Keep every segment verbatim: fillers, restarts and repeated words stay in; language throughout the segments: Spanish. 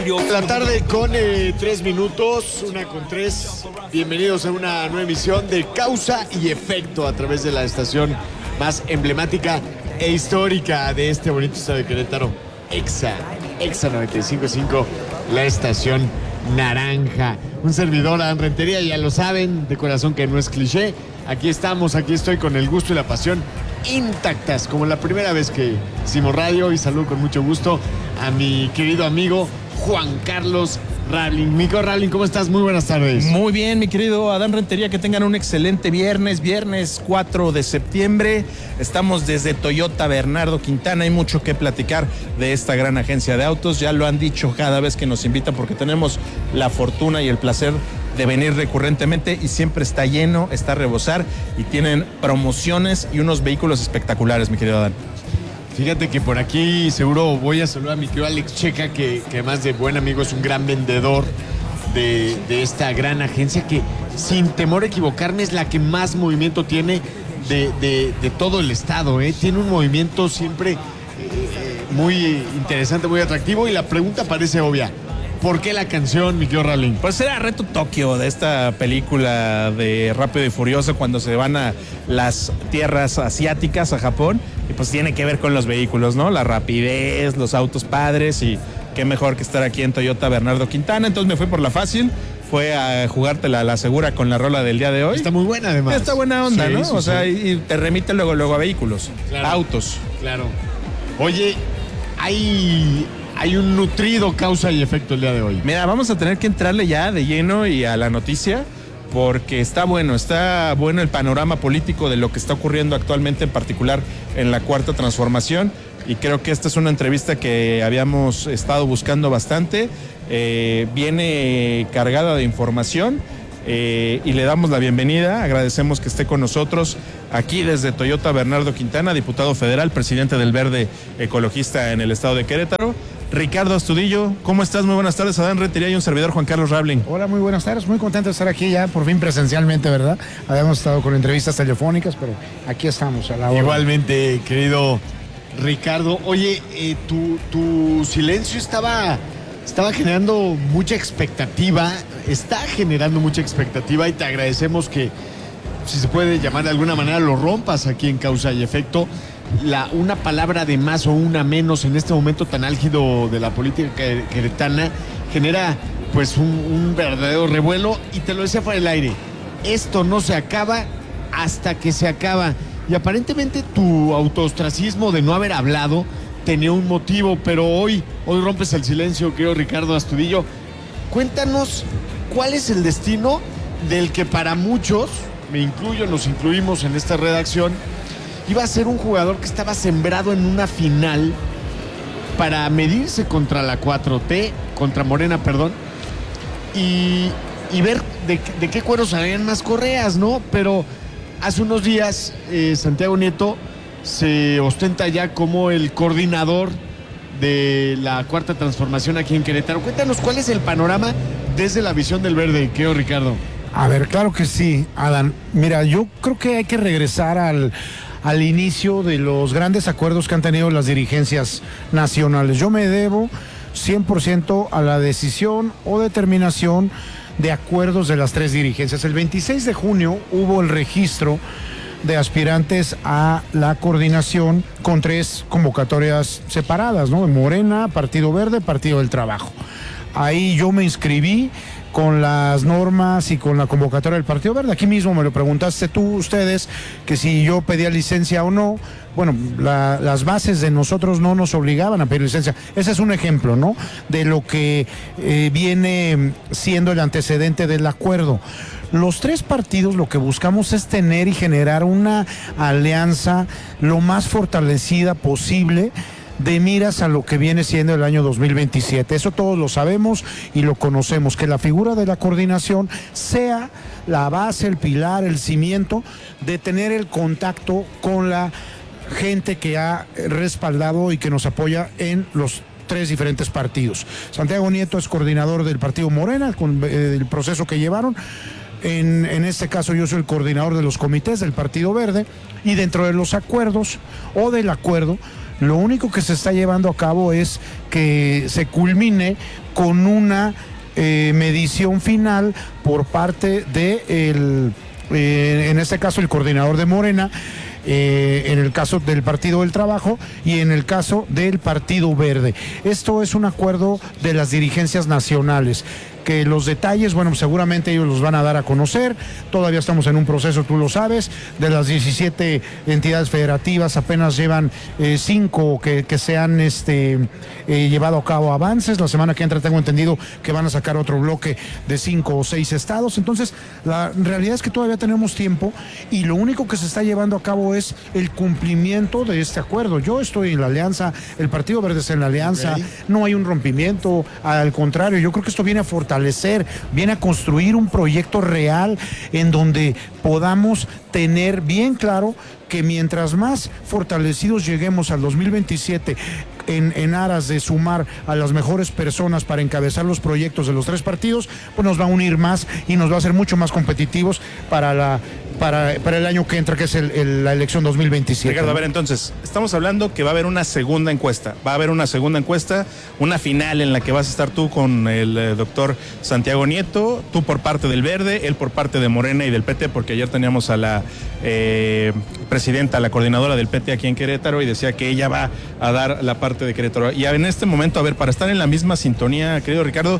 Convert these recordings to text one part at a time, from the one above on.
La tarde con eh, tres minutos, una con tres. Bienvenidos a una nueva emisión de Causa y Efecto a través de la estación más emblemática e histórica de este bonito estado de Querétaro, Exa, Exa noventa y cinco punto cinco, la estación naranja. Un servidor, Adán Rentería, ya lo saben, de corazón que no es cliché. Aquí estamos, aquí estoy con el gusto y la pasión intactas, como la primera vez que hicimos radio, y saludo con mucho gusto a mi querido amigo Juan Carlos Rabling. Mico Rabling, ¿cómo estás? Muy buenas tardes. Muy bien, mi querido Adán Rentería, que tengan un excelente viernes, viernes cuatro de septiembre. Estamos desde Toyota Bernardo Quintana, hay mucho que platicar de esta gran agencia de autos, ya lo han dicho cada vez que nos invitan, porque tenemos la fortuna y el placer de venir recurrentemente y siempre está lleno, está a rebosar y tienen promociones y unos vehículos espectaculares, mi querido Adán. Fíjate que por aquí seguro voy a saludar a mi querido Alex Checa, que, que además de buen amigo es un gran vendedor de, de esta gran agencia que, sin temor a equivocarme, es la que más movimiento tiene de, de, de todo el estado, ¿eh? Tiene un movimiento siempre eh, muy interesante, muy atractivo, y la pregunta parece obvia. ¿Por qué la canción, mi querido Rabling? Pues era Reto Tokio, de esta película de Rápido y Furioso, cuando se van a las tierras asiáticas, a Japón, y pues tiene que ver con los vehículos, ¿no? La rapidez, los autos padres, y qué mejor que estar aquí en Toyota Bernardo Quintana. Entonces me fui por la fácil, fue a jugártela a la segura con la rola del día de hoy. Está muy buena, además. Está buena onda, sí, ¿no? Sí, o sea, sí. y te remite luego, luego a vehículos, Claro. autos. Claro. Oye, hay... Hay un nutrido causa y efecto el día de hoy. Mira, vamos a tener que entrarle ya de lleno y a la noticia, porque está bueno, está bueno el panorama político de lo que está ocurriendo actualmente, en particular en la Cuarta Transformación, y creo que esta es una entrevista que habíamos estado buscando bastante. Eh, viene cargada de información. Eh, y le damos la bienvenida, agradecemos que esté con nosotros aquí desde Toyota Bernardo Quintana, diputado federal, presidente del Verde Ecologista en el estado de Querétaro, Ricardo Astudillo. ¿Cómo estás? Muy buenas tardes, Adán Rentería y un servidor, Juan Carlos Rabling. Hola, muy buenas tardes, muy contento de estar aquí ya, por fin presencialmente, ¿verdad? Habíamos estado con entrevistas telefónicas, pero aquí estamos a la hora. Igualmente, querido Ricardo. Oye, eh, tu, tu silencio estaba... Estaba generando mucha expectativa, está generando mucha expectativa, y te agradecemos que, si se puede llamar de alguna manera, lo rompas aquí en Causa y Efecto. La, una palabra de más o una menos en este momento tan álgido de la política queretana genera pues un, un verdadero revuelo, y te lo decía fuera del aire, esto no se acaba hasta que se acaba, y aparentemente tu autoostracismo de no haber hablado tenía un motivo, pero hoy, hoy rompes el silencio, querido Ricardo Astudillo. Cuéntanos cuál es el destino del que para muchos, me incluyo, nos incluimos en esta redacción, iba a ser un jugador que estaba sembrado en una final para medirse contra la cuatro T, contra Morena, perdón, y, y ver de, de qué cuero salían más correas, ¿no? Pero hace unos días, eh, Santiago Nieto se ostenta ya como el coordinador de la Cuarta Transformación aquí en Querétaro. Cuéntanos cuál es el panorama desde la visión del Verde, ¿qué, Ricardo? A ver, claro que sí, Adán. Mira, yo creo que hay que regresar al, al inicio de los grandes acuerdos que han tenido las dirigencias nacionales. Yo me debo cien por ciento a la decisión o determinación de acuerdos de las tres dirigencias. El veintiséis de junio hubo el registro de aspirantes a la coordinación con tres convocatorias separadas, ¿no? Morena, Partido Verde, Partido del Trabajo. Ahí yo me inscribí con las normas y con la convocatoria del Partido Verde. Aquí mismo me lo preguntaste tú, ustedes, que si yo pedía licencia o no. Bueno, la, las bases de nosotros no nos obligaban a pedir licencia. Ese es un ejemplo, ¿no?, de lo que eh, viene siendo el antecedente del acuerdo. Los tres partidos lo que buscamos es tener y generar una alianza lo más fortalecida posible de miras a lo que viene siendo el año dos mil veintisiete. Eso todos lo sabemos y lo conocemos, que la figura de la coordinación sea la base, el pilar, el cimiento de tener el contacto con la gente que ha respaldado y que nos apoya en los tres diferentes partidos. Santiago Nieto es coordinador del Partido Morena, con eh, el proceso que llevaron. En, en este caso yo soy el coordinador de los comités del Partido Verde, y dentro de los acuerdos o del acuerdo Lo único que se está llevando a cabo es que se culmine con una eh, medición final por parte de el, eh, en este caso el coordinador de Morena, Eh, en el caso del Partido del Trabajo y en el caso del Partido Verde. Esto es un acuerdo de las dirigencias nacionales, que los detalles, bueno, seguramente ellos los van a dar a conocer. Todavía estamos en un proceso, tú lo sabes, de las diecisiete entidades federativas apenas llevan eh, cinco que, que se han este, eh, llevado a cabo avances. La semana que entra tengo entendido que van a sacar otro bloque de cinco o seis estados. Entonces, la realidad es que todavía tenemos tiempo y lo único que se está llevando a cabo es el cumplimiento de este acuerdo. Yo estoy en la alianza, el Partido Verde está en la alianza, okay. No hay un rompimiento, al contrario, yo creo que esto viene a fortalecer, viene a construir un proyecto real en donde podamos tener bien claro que mientras más fortalecidos lleguemos al dos mil veintisiete en, en aras de sumar a las mejores personas para encabezar los proyectos de los tres partidos, pues nos va a unir más y nos va a hacer mucho más competitivos para la para, para el año que entra, que es el, el, la elección dos mil veintisiete. Ricardo, ¿no? A ver, entonces, estamos hablando que va a haber una segunda encuesta, va a haber una segunda encuesta, una final en la que vas a estar tú con el eh, doctor Santiago Nieto, tú por parte del Verde, él por parte de Morena y del P T, porque ayer teníamos a la eh, presidenta, la coordinadora del P T aquí en Querétaro y decía que ella va a dar la parte de Querétaro. Y en este momento, a ver, para estar en la misma sintonía, querido Ricardo,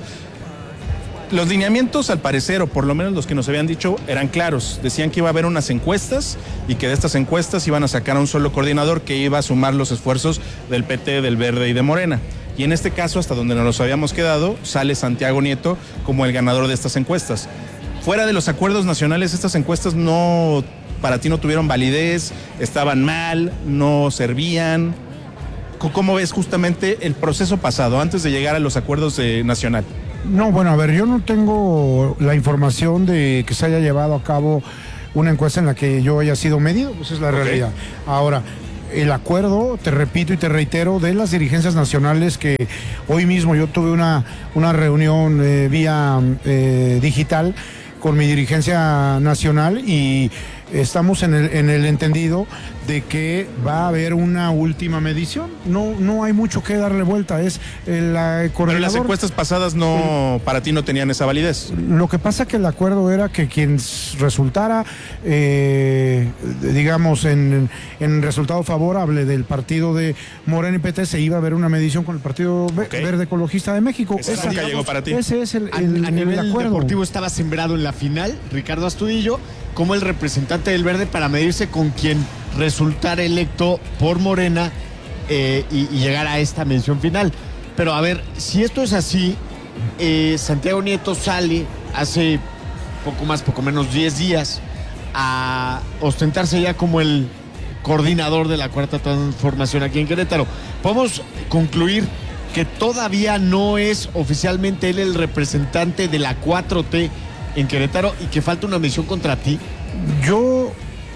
los lineamientos, al parecer, o por lo menos los que nos habían dicho, eran claros. Decían que iba a haber unas encuestas y que de estas encuestas iban a sacar a un solo coordinador que iba a sumar los esfuerzos del P T, del Verde y de Morena. Y en este caso, hasta donde nos habíamos quedado, sale Santiago Nieto como el ganador de estas encuestas. Fuera de los acuerdos nacionales, estas encuestas no, para ti no tuvieron validez, estaban mal, no servían. ¿Cómo ves justamente el proceso pasado, antes de llegar a los acuerdos de nacional? No, bueno, a ver, yo no tengo la información de que se haya llevado a cabo una encuesta en la que yo haya sido medido, pues es la okay. realidad. Ahora, el acuerdo, te repito y te reitero, de las dirigencias nacionales, que hoy mismo yo tuve una, una reunión eh, vía eh, digital con mi dirigencia nacional y estamos en el, en el entendido de que va a haber una última medición. No, no hay mucho que darle vuelta, es el, el coordinador. Pero las encuestas pasadas no, el, para ti no tenían esa validez. Lo que pasa que el acuerdo era que quien resultara, eh, digamos, en, en resultado favorable del partido de Morena y P T, se iba a ver una medición con el Partido okay. Verde Ecologista de México. Esa esa, nunca llegó para ti. Ese es el, el, a, a nivel el acuerdo. Deportivo estaba sembrado en la final Ricardo Astudillo como el representante del Verde para medirse con quien resultara electo por Morena eh, y, y llegar a esta mención final. Pero a ver, si esto es así, eh, Santiago Nieto sale hace poco más, poco menos diez días a ostentarse ya como el coordinador de la Cuarta Transformación aquí en Querétaro. Podemos concluir que todavía no es oficialmente él el representante de la cuatro T en Querétaro y que falta una misión contra ti. Yo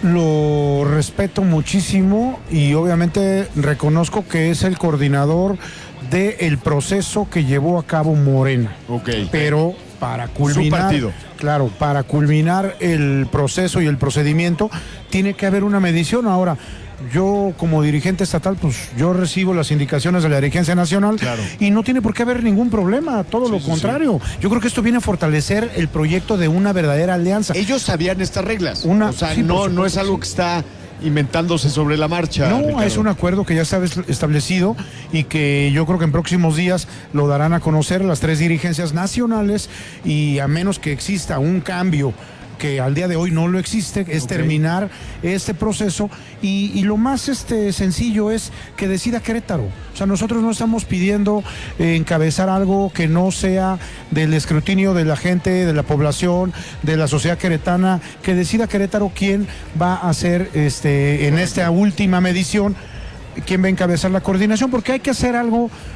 lo respeto muchísimo y obviamente reconozco que es el coordinador del proceso que llevó a cabo Morena. Okay. Pero para culminar, su partido. Claro, para culminar el proceso y el procedimiento tiene que haber una medición. Ahora, yo como dirigente estatal, pues yo recibo las indicaciones de la dirigencia nacional, claro. y no tiene por qué haber ningún problema, todo sí, lo sí, contrario. Sí. Yo creo que esto viene a fortalecer el proyecto de una verdadera alianza. Ellos sabían estas reglas, una, o sea, sí, no, supuesto, no es algo que está inventándose sobre la marcha. No, Ricardo. Es un acuerdo que ya está establecido y que yo creo que en próximos días lo darán a conocer las tres dirigencias nacionales, y a menos que exista un cambio que al día de hoy no lo existe, es okay. terminar este proceso y, y lo más este, sencillo es que decida Querétaro. O sea, nosotros no estamos pidiendo eh, encabezar algo que no sea del escrutinio de la gente, de la población, de la sociedad queretana, que decida Querétaro quién va a hacer este, en esta última medición, quién va a encabezar la coordinación, porque hay que hacer algo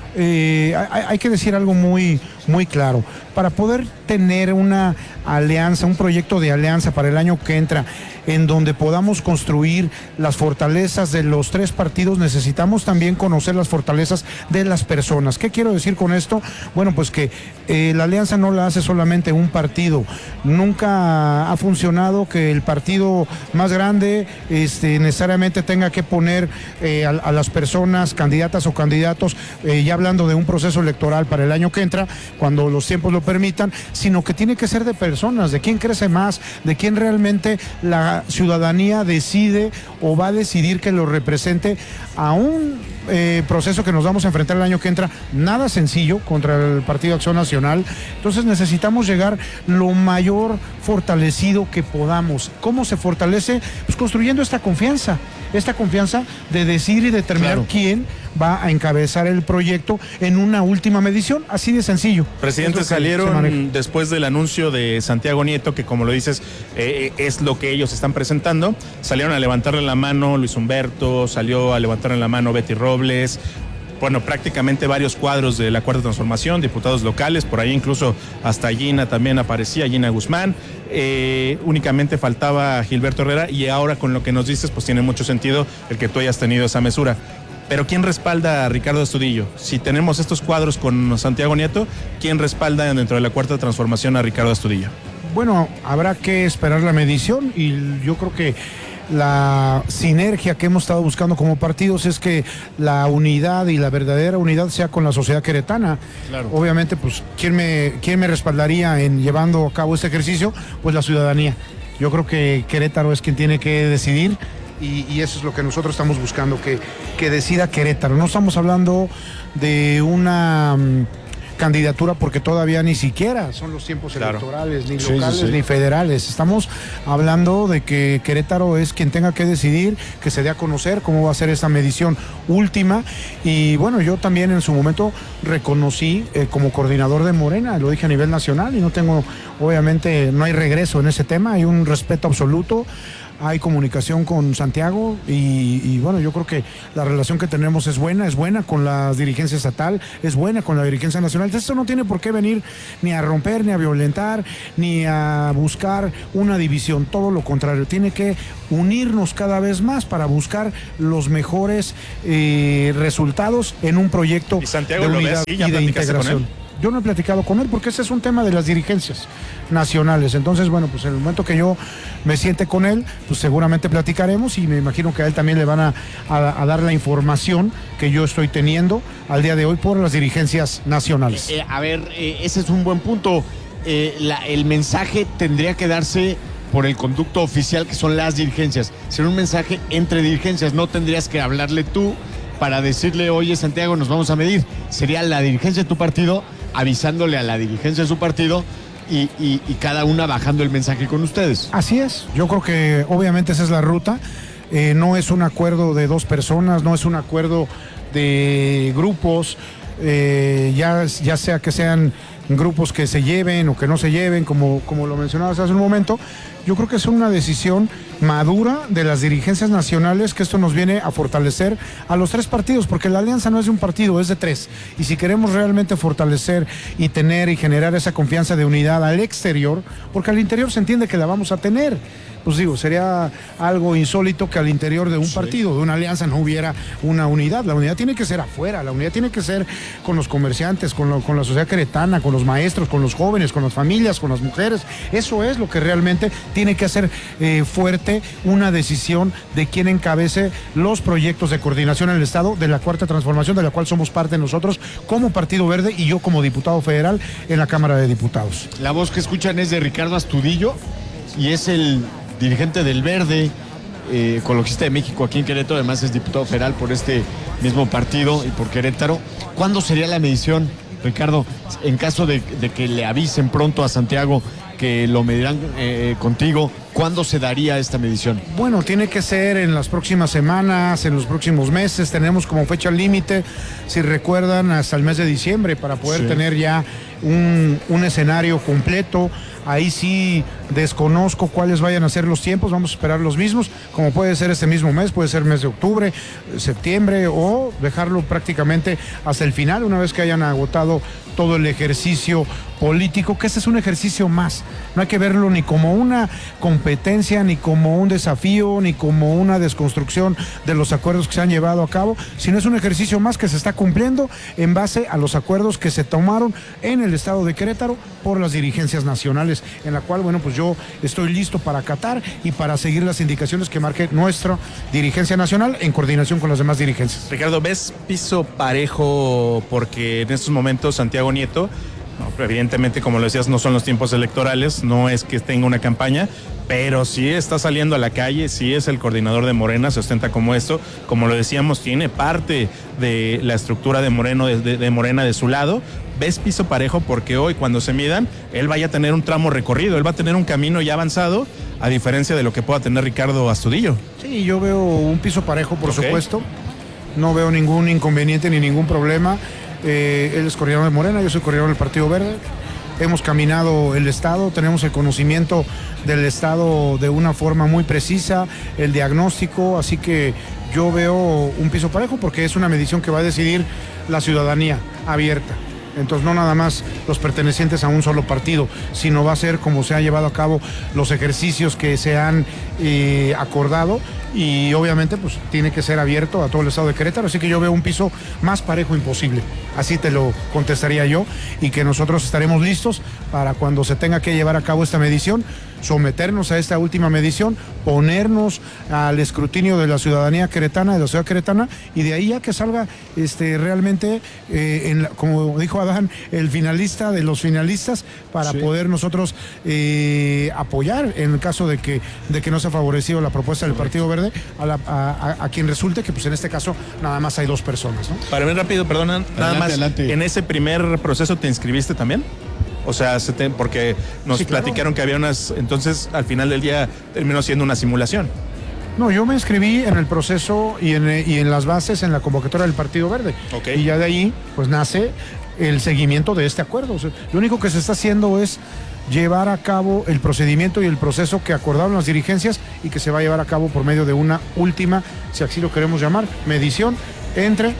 eh, hay, hay que decir algo muy, muy claro. Para poder tener una alianza, un proyecto de alianza para el año que entra, en donde podamos construir las fortalezas de los tres partidos, necesitamos también conocer las fortalezas de las personas. ¿Qué quiero decir con esto? Bueno, pues que eh, la alianza no la hace solamente un partido. Nunca ha funcionado que el partido más grande este, necesariamente tenga que poner eh, a, a las personas, candidatas o candidatos, eh, ya hablando de un proceso electoral para el año que entra, cuando los tiempos lo permitan, sino que tiene que ser de personas, de quién crece más, de quién realmente la ciudadanía decide o va a decidir que lo represente a un eh, proceso que nos vamos a enfrentar el año que entra, nada sencillo contra el Partido Acción Nacional. Entonces necesitamos llegar lo mayor fortalecido que podamos. ¿Cómo se fortalece? Pues construyendo esta confianza, esta confianza de decir y determinar claro. quién va a encabezar el proyecto en una última medición, así de sencillo. Presidente, salieron después del anuncio de Santiago Nieto, que como lo dices, eh, es lo que ellos están presentando, salieron a levantarle la mano Luis Humberto, salió a levantarle la mano Betty Robles, bueno, prácticamente varios cuadros de la Cuarta Transformación, diputados locales, por ahí incluso hasta Gina también aparecía, Gina Guzmán, eh, únicamente faltaba Gilberto Herrera, y ahora con lo que nos dices, pues tiene mucho sentido el que tú hayas tenido esa mesura. Pero ¿quién respalda a Ricardo Astudillo? Si tenemos estos cuadros con Santiago Nieto, ¿quién respalda dentro de la Cuarta Transformación a Ricardo Astudillo? Bueno, habrá que esperar la medición y yo creo que la sinergia que hemos estado buscando como partidos es que la unidad y la verdadera unidad sea con la sociedad queretana. Claro. Obviamente, pues, ¿quién me, quién me respaldaría en llevando a cabo este ejercicio? Pues la ciudadanía. Yo creo que Querétaro es quien tiene que decidir. Y, y eso es lo que nosotros estamos buscando, que, que decida Querétaro. No estamos hablando de una um, candidatura porque todavía ni siquiera son los tiempos claro. electorales, ni sí, locales, sí, sí. ni federales. Estamos hablando de que Querétaro es quien tenga que decidir, que se dé a conocer cómo va a ser esta medición última. Y bueno, yo también en su momento reconocí eh, como coordinador de Morena, lo dije a nivel nacional y no tengo, obviamente, no hay regreso en ese tema, hay un respeto absoluto. Hay comunicación con Santiago y, y bueno, yo creo que la relación que tenemos es buena, es buena con la dirigencia estatal, es buena con la dirigencia nacional. Entonces, esto no tiene por qué venir ni a romper, ni a violentar, ni a buscar una división, todo lo contrario, tiene que unirnos cada vez más para buscar los mejores eh, resultados en un proyecto de unidad y de integración. Yo no he platicado con él porque ese es un tema de las dirigencias nacionales. Entonces, bueno, pues en el momento que yo me siente con él, pues seguramente platicaremos y me imagino que a él también le van a, a, a dar la información que yo estoy teniendo al día de hoy por las dirigencias nacionales. Eh, eh, a ver, eh, ese es un buen punto. Eh, la, el mensaje tendría que darse por el conducto oficial, que son las dirigencias. Será un mensaje entre dirigencias, no tendrías que hablarle tú para decirle, oye, Santiago, nos vamos a medir. Sería la dirigencia de tu partido avisándole a la dirigencia de su partido y, y, y cada una bajando el mensaje con ustedes. Así es, yo creo que obviamente esa es la ruta, eh, no es un acuerdo de dos personas, no es un acuerdo de grupos, eh, ya, ya sea que sean grupos que se lleven o que no se lleven, como, como lo mencionabas hace un momento. Yo creo que es una decisión madura de las dirigencias nacionales, que esto nos viene a fortalecer a los tres partidos, porque la alianza no es de un partido, es de tres. Y si queremos realmente fortalecer y tener y generar esa confianza de unidad al exterior, porque al interior se entiende que la vamos a tener, pues digo, sería algo insólito que al interior de un sí. partido, de una alianza, no hubiera una unidad. La unidad tiene que ser afuera, la unidad tiene que ser con los comerciantes, con, lo, con la sociedad queretana, con los maestros, con los jóvenes, con las familias, con las mujeres. Eso es lo que realmente tiene que hacer eh, fuerte una decisión de quién encabece los proyectos de coordinación en el Estado de la Cuarta Transformación, de la cual somos parte nosotros como Partido Verde y yo como diputado federal en la Cámara de Diputados. La voz que escuchan es de Ricardo Astudillo y es el dirigente del Verde, eh, ecologista de México aquí en Querétaro, además es diputado federal por este mismo partido y por Querétaro. ¿Cuándo sería la medición, Ricardo, en caso de, de que le avisen pronto a Santiago que lo medirán eh, contigo? ¿Cuándo se daría esta medición? Bueno, tiene que ser en las próximas semanas, en los próximos meses. Tenemos como fecha límite, si recuerdan, hasta el mes de diciembre para poder sí. tener ya un, un escenario completo. Ahí sí Desconozco cuáles vayan a ser los tiempos, vamos a esperar los mismos, como puede ser este mismo mes, puede ser mes de octubre, septiembre, o dejarlo prácticamente hasta el final, una vez que hayan agotado todo el ejercicio político, que este es un ejercicio más. No hay que verlo ni como una competencia, ni como un desafío, ni como una desconstrucción de los acuerdos que se han llevado a cabo, sino es un ejercicio más que se está cumpliendo en base a los acuerdos que se tomaron en el estado de Querétaro por las dirigencias nacionales, en la cual, bueno, pues yo estoy listo para acatar y para seguir las indicaciones que marque nuestra dirigencia nacional en coordinación con las demás dirigencias. Ricardo, ¿ves piso parejo? Porque en estos momentos Santiago Nieto, no, evidentemente, como lo decías, no son los tiempos electorales, no es que tenga una campaña, pero sí está saliendo a la calle, sí es el coordinador de Morena, se ostenta como esto, como lo decíamos, tiene parte de la estructura de, Moreno, de, de, de Morena de su lado. ¿Ves piso parejo? Porque hoy, cuando se midan, él vaya a tener un tramo recorrido, él va a tener un camino ya avanzado, a diferencia de lo que pueda tener Ricardo Astudillo. Sí, yo veo un piso parejo, por Okay. supuesto, no veo ningún inconveniente ni ningún problema. Eh, él es coordinador de Morena, yo soy coordinador del Partido Verde. Hemos caminado el Estado, tenemos el conocimiento del Estado de una forma muy precisa, el diagnóstico, así que yo veo un piso parejo porque es una medición que va a decidir la ciudadanía abierta. Entonces no nada más los pertenecientes a un solo partido, sino va a ser como se han llevado a cabo los ejercicios que se han eh, acordado, y obviamente pues tiene que ser abierto a todo el estado de Querétaro, así que yo veo un piso más parejo imposible, así te lo contestaría yo, y que nosotros estaremos listos para cuando se tenga que llevar a cabo esta medición, someternos a esta última medición, ponernos al escrutinio de la ciudadanía queretana, de la ciudad queretana, y de ahí ya que salga este realmente, eh, en la, como dijo Adán, el finalista de los finalistas, para sí. poder nosotros eh, apoyar en el caso de que, de que no se ha favorecido la propuesta del Partido Verde, a, la, a, a, a quien resulte que pues en este caso nada más hay dos personas, ¿no? Para ver rápido, perdona, nada adelante, más, adelante. ¿En ese primer proceso te inscribiste también? O sea, se te, porque nos sí, claro. platicaron que había unas, entonces al final del día terminó siendo una simulación. No, yo me inscribí en el proceso y en, y en las bases en la convocatoria del Partido Verde. Okay. Y ya de ahí pues nace el seguimiento de este acuerdo. O sea, lo único que se está haciendo es llevar a cabo el procedimiento y el proceso que acordaron las dirigencias y que se va a llevar a cabo por medio de una última, si así lo queremos llamar, medición entre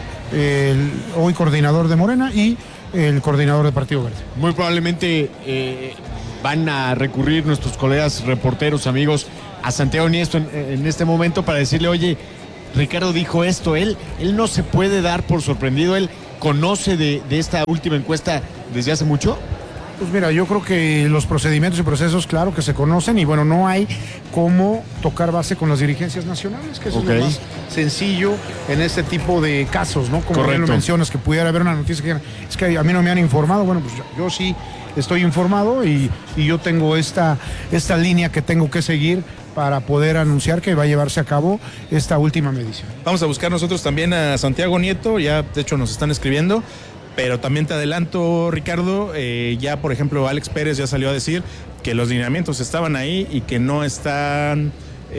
el hoy coordinador de Morena y el coordinador del Partido Verde. Muy probablemente eh, van a recurrir nuestros colegas reporteros, amigos, a Santiago Nieto en, en este momento para decirle, oye, Ricardo dijo esto, él, él no se puede dar por sorprendido, él conoce de, de esta última encuesta desde hace mucho. Pues mira, yo creo que los procedimientos y procesos, claro que se conocen, y bueno, no hay cómo tocar base con las dirigencias nacionales, que eso okay. es lo más sencillo en este tipo de casos, ¿no? Como bien lo mencionas, que pudiera haber una noticia que es que a mí no me han informado. Bueno, pues yo, yo sí estoy informado y, y yo tengo esta, esta línea que tengo que seguir para poder anunciar que va a llevarse a cabo esta última medición. Vamos a buscar nosotros también a Santiago Nieto, ya de hecho nos están escribiendo. Pero también te adelanto, Ricardo, eh, ya por ejemplo Alex Pérez ya salió a decir que los lineamientos estaban ahí y que no están,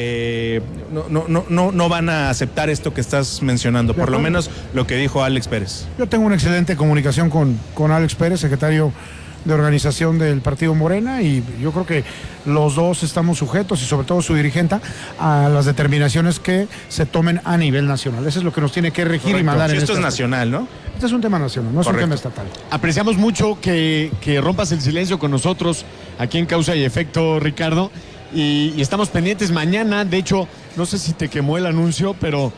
eh, no, no, no, no, no van a aceptar esto que estás mencionando, por lo menos lo que dijo Alex Pérez. Yo tengo una excelente comunicación con, con Alex Pérez, secretario de organización del Partido Morena, y yo creo que los dos estamos sujetos, y sobre todo su dirigente, a las determinaciones que se tomen a nivel nacional. Eso es lo que nos tiene que regir. Correcto. Y mandar sí, en esto este es nacional, ¿no? Este es un tema nacional, no es Correcto. un tema estatal. Apreciamos mucho que, que rompas el silencio con nosotros aquí en Causa y Efecto, Ricardo, y, y estamos pendientes mañana. De hecho, no sé si te quemó el anuncio, pero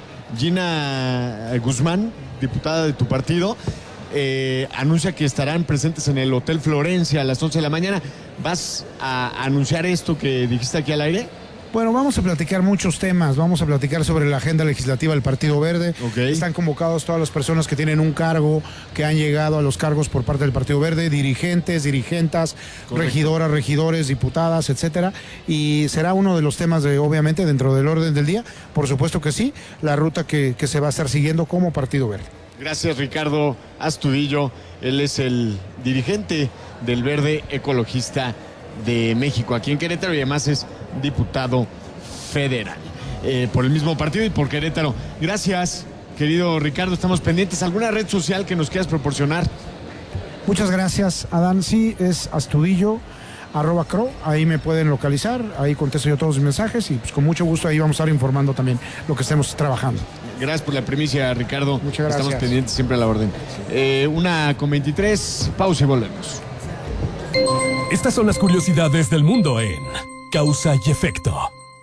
Gina Guzmán, diputada de tu partido, Eh, anuncia que estarán presentes en el Hotel Florencia a las once de la mañana. ¿Vas a anunciar esto que dijiste aquí al aire? Bueno, vamos a platicar muchos temas, vamos a platicar sobre la agenda legislativa del Partido Verde. Okay. Están convocados todas las personas que tienen un cargo, que han llegado a los cargos por parte del Partido Verde, dirigentes, dirigentas, Correcto. regidoras, regidores, diputadas, etcétera. Y será uno de los temas, de, obviamente, dentro del orden del día, por supuesto que sí, la ruta que, que se va a estar siguiendo como Partido Verde. Gracias, Ricardo Astudillo. Él es el dirigente del Verde Ecologista de México aquí en Querétaro, y además es diputado federal eh, por el mismo partido y por Querétaro. Gracias, querido Ricardo. Estamos pendientes. ¿Alguna red social que nos quieras proporcionar? Muchas gracias, Adán. Sí, es Astudillo, arroba cro, ahí me pueden localizar, ahí contesto yo todos los mensajes y pues con mucho gusto ahí vamos a estar informando también lo que estemos trabajando. Gracias por la primicia, Ricardo. Muchas gracias. Estamos pendientes siempre a la orden. Eh, una con veintitrés, pausa y volvemos. Estas son las curiosidades del mundo en Causa y Efecto.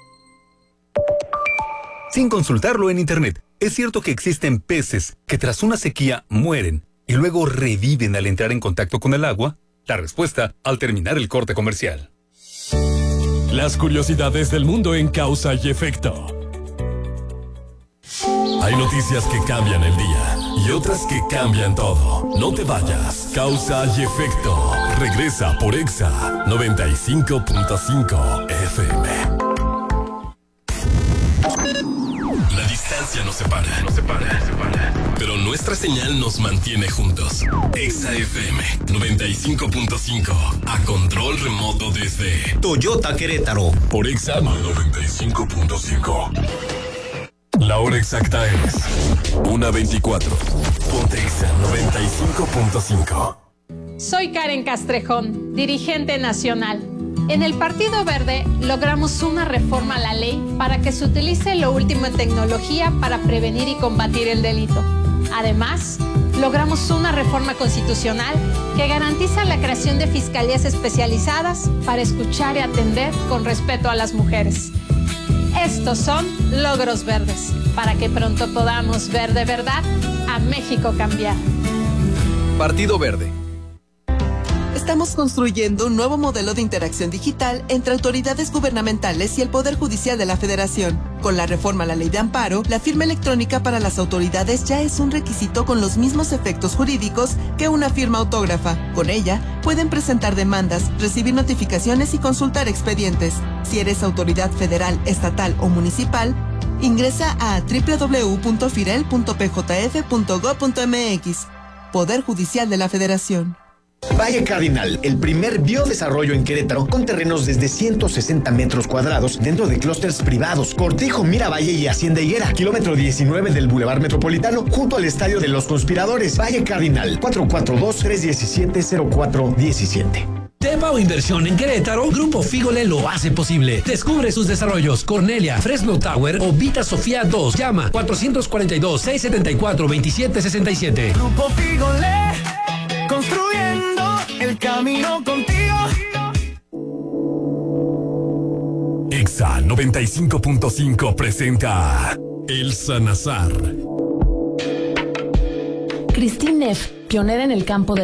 Sin consultarlo en internet, es cierto que existen peces que tras una sequía mueren y luego reviven al entrar en contacto con el agua. La respuesta al terminar el corte comercial. Las curiosidades del mundo en Causa y Efecto. Hay noticias que cambian el día y otras que cambian todo. No te vayas. Causa y Efecto. Regresa por Exa noventa y cinco punto cinco F M. La distancia nos separa, nos separa, nos separa. Pero nuestra señal nos mantiene juntos. Exa F M noventa y cinco punto cinco. A control remoto desde Toyota Querétaro. Por Exa noventa y cinco punto cinco. La hora exacta es una veinticuatro. Ponte Exa noventa y cinco punto cinco. Soy Karen Castrejón, dirigente nacional. En el Partido Verde logramos una reforma a la ley para que se utilice lo último en tecnología para prevenir y combatir el delito. Además, logramos una reforma constitucional que garantiza la creación de fiscalías especializadas para escuchar y atender con respeto a las mujeres. Estos son logros verdes, para que pronto podamos ver de verdad a México cambiar. Partido Verde. Estamos construyendo un nuevo modelo de interacción digital entre autoridades gubernamentales y el Poder Judicial de la Federación. Con la reforma a la Ley de Amparo, la firma electrónica para las autoridades ya es un requisito con los mismos efectos jurídicos que una firma autógrafa. Con ella, pueden presentar demandas, recibir notificaciones y consultar expedientes. Si eres autoridad federal, estatal o municipal, ingresa a doble u doble u doble u punto firel punto p j f punto gob punto m x. Poder Judicial de la Federación. Valle Cardinal, el primer biodesarrollo en Querétaro con terrenos desde ciento sesenta metros cuadrados dentro de clústeres privados. Cortijo, Miravalle y Hacienda Higuera. Kilómetro diecinueve del Boulevard Metropolitano junto al Estadio de los Conspiradores. Valle Cardinal, cuatro cuatro dos, tres uno siete, cero cuatro uno siete. Tepa o inversión en Querétaro, Grupo Fígole lo hace posible. Descubre sus desarrollos: Cornelia, Fresno Tower o Vita Sofía dos. Llama cuatrocientos cuarenta y dos, seiscientos setenta y cuatro, veintisiete sesenta y siete. Grupo Fígole, construyendo el camino contigo. Exa noventa y cinco punto cinco presenta El Sanazar. Christine Neff, pionera en el campo de